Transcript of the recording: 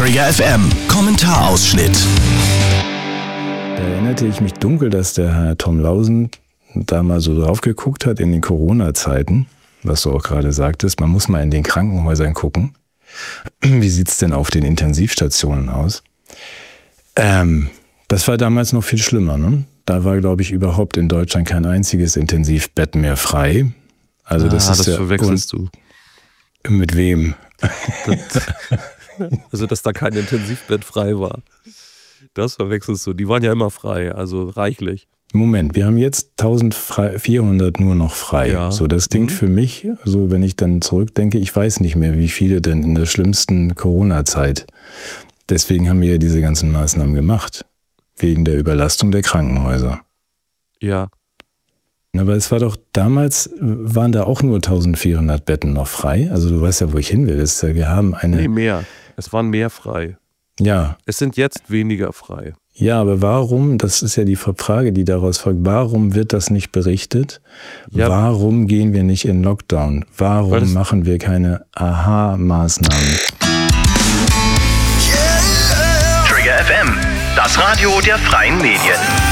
Trigger FM Kommentarausschnitt. Da erinnerte ich mich dunkel, dass der Herr Tom Lausen da mal so drauf geguckt hat in den Corona-Zeiten, was du auch gerade sagtest. Man muss mal in den Krankenhäusern gucken. Wie sieht's denn auf den Intensivstationen aus? Das war damals noch viel schlimmer, ne? Da war, glaube ich, überhaupt in Deutschland kein einziges Intensivbett mehr frei. Also das verwechselst du. Mit wem? Also, dass da kein Intensivbett frei war. Das verwechselst du. Die waren ja immer frei, also reichlich. Moment, wir haben jetzt 1400 nur noch frei. Ja. So, das klingt für mich, so wenn ich dann zurückdenke, ich weiß nicht mehr, wie viele denn in der schlimmsten Corona-Zeit. Deswegen haben wir ja diese ganzen Maßnahmen gemacht. Wegen der Überlastung der Krankenhäuser. Ja. Aber es war doch damals, waren da auch nur 1400 Betten noch frei. Also du weißt ja, wo ich hin will. Wir haben eine... Nee, mehr. Es waren mehr frei. Ja. Es sind jetzt weniger frei. Ja, aber warum, das ist ja die Frage, die daraus folgt, warum wird das nicht berichtet? Ja. Warum gehen wir nicht in Lockdown? Warum machen wir keine Aha-Maßnahmen? Trigger FM, das Radio der freien Medien.